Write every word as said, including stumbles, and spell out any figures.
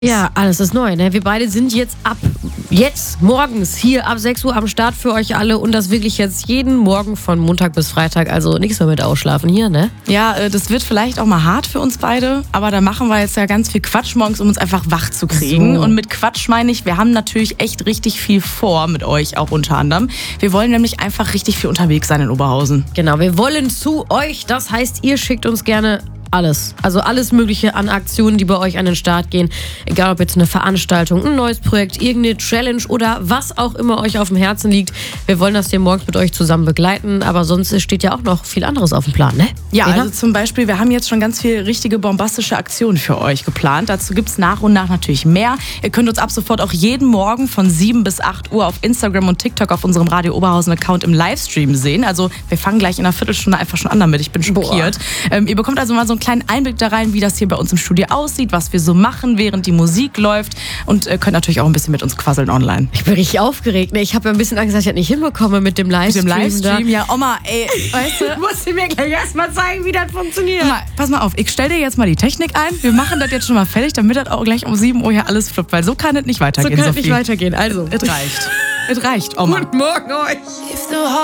Ja, alles ist neu, ne? Wir beide sind jetzt ab jetzt morgens hier ab sechs Uhr am Start für euch alle und das wirklich jetzt jeden Morgen von Montag bis Freitag, also nichts mehr mit ausschlafen hier, ne? Ja, äh, das wird vielleicht auch mal hart für uns beide, aber da machen wir jetzt ja ganz viel Quatsch morgens, um uns einfach wach zu kriegen. So. Und mit Quatsch meine ich, wir haben natürlich echt richtig viel vor mit euch, auch unter anderem. Wir wollen nämlich einfach richtig viel unterwegs sein in Oberhausen. Genau, wir wollen zu euch, das heißt, ihr schickt uns gerne alles. Also alles Mögliche an Aktionen, die bei euch an den Start gehen. Egal ob jetzt eine Veranstaltung, ein neues Projekt, irgendeine Challenge oder was auch immer euch auf dem Herzen liegt. Wir wollen das hier morgens mit euch zusammen begleiten, aber sonst steht ja auch noch viel anderes auf dem Plan, ne? Ja, also zum Beispiel, wir haben jetzt schon ganz viel richtige bombastische Aktionen für euch geplant. Dazu gibt's nach und nach natürlich mehr. Ihr könnt uns ab sofort auch jeden Morgen von sieben bis acht Uhr auf Instagram und TikTok auf unserem Radio Oberhausen-Account im Livestream sehen. Also wir fangen gleich in einer Viertelstunde einfach schon an damit. Ich bin schockiert. Ähm, ihr bekommt also mal so einen kleinen Einblick da rein, wie das hier bei uns im Studio aussieht, was wir so machen, während die Musik läuft und äh, könnt natürlich auch ein bisschen mit uns quasseln online. Ich bin richtig aufgeregt, ne? Ich habe ja ein bisschen Angst, dass ich das nicht hinbekomme mit dem Livestream. Mit dem Livestream, da. ja, Oma, ey, weißt du, Du musst mir gleich erstmal zeigen, wie das funktioniert. mal, pass mal auf, ich stell dir jetzt mal die Technik ein. Wir machen das jetzt schon mal fertig, damit das auch gleich um sieben Uhr hier alles fluppt, weil so kann es nicht So weitergehen, kann es Sophie. nicht weitergehen. Also, Es reicht. Es reicht, Oma. guten Morgen euch.